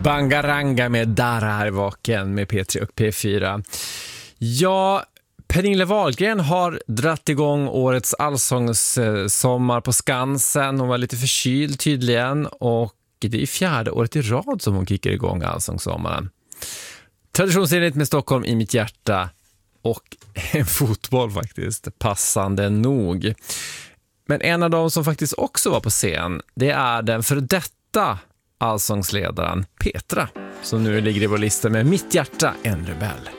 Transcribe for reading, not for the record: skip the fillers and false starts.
Bangaranga med Dara här i vaken med P3 och P4. Ja, Pernilla Wahlgren har dratt igång årets allsångssommar på Skansen. Hon var lite förkyld tydligen och det är 4:e året i rad som hon kickar igång allsångssommaren. Traditionsenligt med Stockholm i mitt hjärta och en fotboll faktiskt, passande nog. Men en av dem som faktiskt också var på scen, det är den för detta allsångsledaren Petra, som nu ligger i vår lista med Mitt hjärta, en rebell.